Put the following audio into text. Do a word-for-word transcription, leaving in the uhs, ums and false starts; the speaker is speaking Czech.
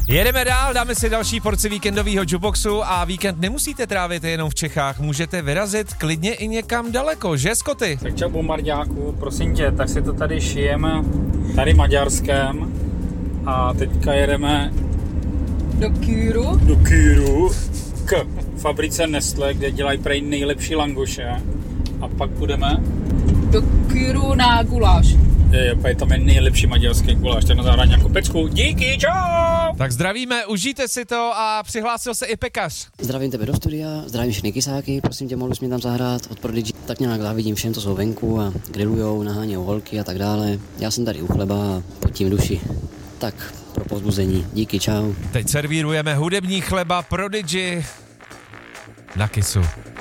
Jedeme dál, dáme si další porci víkendového jukeboxu a víkend nemusíte trávit jenom v Čechách, můžete vyrazit klidně i někam daleko, že Scotty? Tak čau bombardáku, prosím tě, tak si to tady šijeme tady Maďarskem a teďka jedeme do Kýru, do Kýru k fabrice Nestlé, kde dělají prej nejlepší langoše a pak půjdeme do Kýru na guláš. Je, je, tam je nejlepší maďarský guláš, tak na zahrání jako pecku. Díky, čau! Tak zdravíme, užijte si to a přihlásil se i pekař. Zdravím tebe do studia, zdravím všechny kysáky, prosím tě, mohl jsi mě tam zahrát od Prodigy. Tak nějak závidím všem, co jsou venku a grillujou, nahánějou holky a tak dále. Já jsem tady u chleba a potím duši. Tak pro povzbuzení, díky, čau. Teď servírujeme hudební chleba Prodigy na Kissu.